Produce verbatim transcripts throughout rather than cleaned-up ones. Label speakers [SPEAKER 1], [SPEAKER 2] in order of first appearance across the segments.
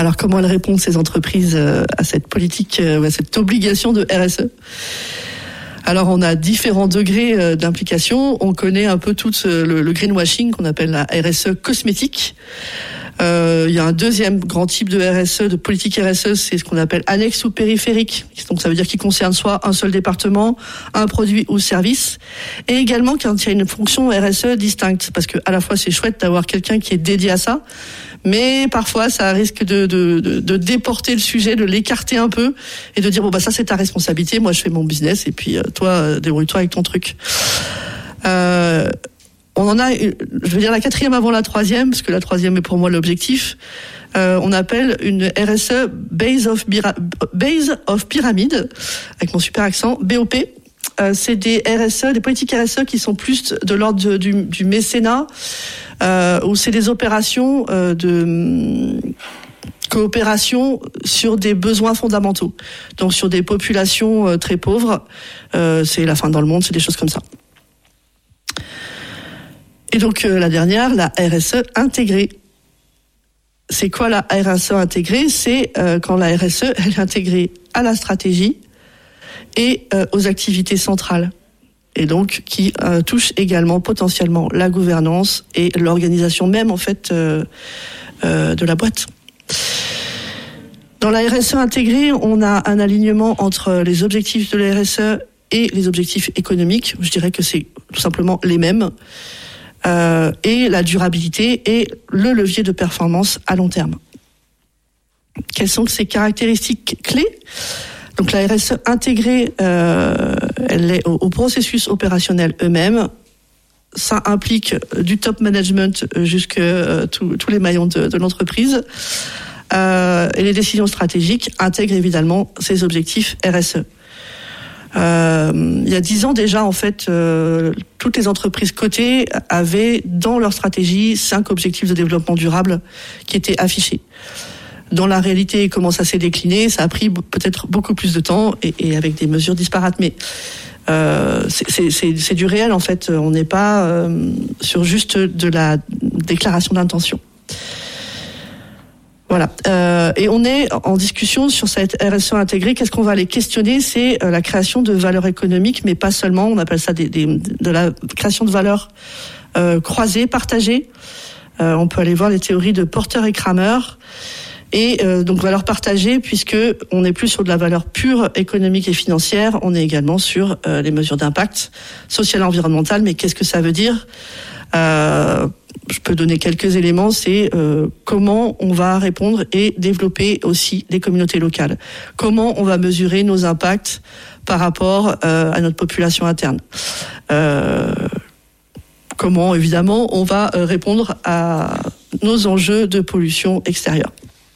[SPEAKER 1] Alors, comment elles répondent, ces entreprises, à cette politique, à cette obligation de R S E ? Alors, on a différents degrés d'implication. On connaît un peu tout le, le greenwashing qu'on appelle la R S E cosmétique. Euh, il y a un deuxième grand type de R S E, de politique R S E, c'est ce qu'on appelle annexe ou périphérique. Donc ça veut dire qu'il concerne soit un seul département, un produit ou service, et également quand il y a une fonction R S E distincte, parce que à la fois c'est chouette d'avoir quelqu'un qui est dédié à ça, mais parfois ça risque de, de, de, de déporter le sujet, de l'écarter un peu et de dire bon bah ça c'est ta responsabilité, moi je fais mon business et puis euh, toi euh, débrouille-toi avec ton truc. Euh, On en a, je veux dire la quatrième avant la troisième, parce que la troisième est pour moi l'objectif. Euh, on appelle une R S E Base of, Bira, Base of Pyramid, avec mon super accent, B O P. Euh, c'est des R S E, des politiques R S E qui sont plus de l'ordre du, du mécénat, euh, où c'est des opérations euh, de coopération sur des besoins fondamentaux. Donc sur des populations euh, très pauvres, euh, c'est la fin dans le monde, c'est des choses comme ça. Et donc euh, la dernière, la R S E intégrée. C'est quoi la R S E intégrée ? C'est euh, quand la R S E elle est intégrée à la stratégie et euh, aux activités centrales. Et donc qui euh, touche également potentiellement la gouvernance et l'organisation même en fait euh, euh, de la boîte. Dans la R S E intégrée, on a un alignement entre les objectifs de la R S E et les objectifs économiques. Je dirais que c'est tout simplement les mêmes. Euh, et la durabilité et le levier de performance à long terme. Quelles sont ces caractéristiques clés ? Donc la R S E intégrée, euh, elle est au, au processus opérationnel eux-mêmes. Ça implique du top management jusqu'à euh, tous les maillons de, de l'entreprise. Euh, et les décisions stratégiques intègrent évidemment ces objectifs R S E. Euh, il y a dix ans déjà, en fait, euh, toutes les entreprises cotées avaient dans leur stratégie cinq objectifs de développement durable qui étaient affichés. Dans la réalité, comment ça s'est décliné, ça a pris peut-être beaucoup plus de temps et, et avec des mesures disparates. Mais euh, c'est, c'est, c'est, c'est du réel, en fait. On n'est pas euh, sur juste de la déclaration d'intention. Voilà. Euh, et on est en discussion sur cette R S E intégrée. Qu'est-ce qu'on va aller questionner ? C'est euh, la création de valeur économique, mais pas seulement. On appelle ça des, des, de la création de valeur euh, croisée, partagée. Euh, on peut aller voir les théories de Porter et Kramer. Et euh, donc valeur partagée, puisque on n'est plus sur de la valeur pure économique et financière. On est également sur euh, les mesures d'impact social et environnemental. Mais qu'est-ce que ça veut dire ? Euh, je peux donner quelques éléments, c'est euh, comment on va répondre et développer aussi les communautés locales. Comment on va mesurer nos impacts par rapport euh, à notre population interne. Euh, comment, évidemment, on va euh, répondre à nos enjeux de pollution extérieure.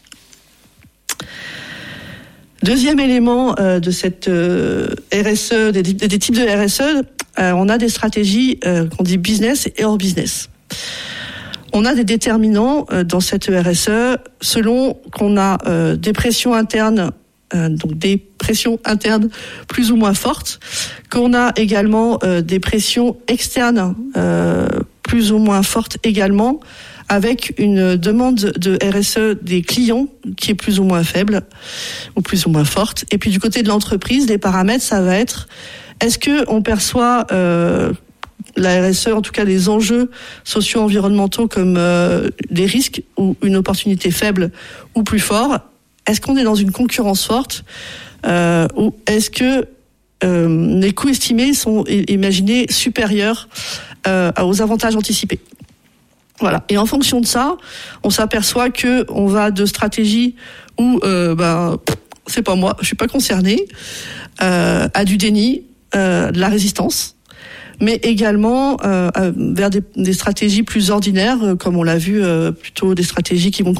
[SPEAKER 1] Deuxième élément euh, de cette euh, R S E, des, des types de R S E, euh, on a des stratégies euh, qu'on dit business et hors business. On a des déterminants euh, dans cette R S E selon qu'on a euh, des pressions internes, euh, donc des pressions internes plus ou moins fortes, qu'on a également euh, des pressions externes euh, plus ou moins fortes également, avec une demande de R S E des clients qui est plus ou moins faible ou plus ou moins forte. Et puis du côté de l'entreprise, les paramètres, ça va être est-ce que on perçoit euh, la R S E, en tout cas les enjeux socio-environnementaux comme euh, des risques ou une opportunité faible ou plus fort ? Est-ce qu'on est dans une concurrence forte euh, ou est-ce que euh, les coûts estimés sont imaginés supérieurs euh, aux avantages anticipés ? Voilà. Et en fonction de ça, on s'aperçoit que on va de stratégies où euh, ben c'est pas moi, je suis pas concerné, euh, à du déni, euh, de la résistance, mais également euh, vers des, des stratégies plus ordinaires, comme on l'a vu, euh, plutôt des stratégies qui vont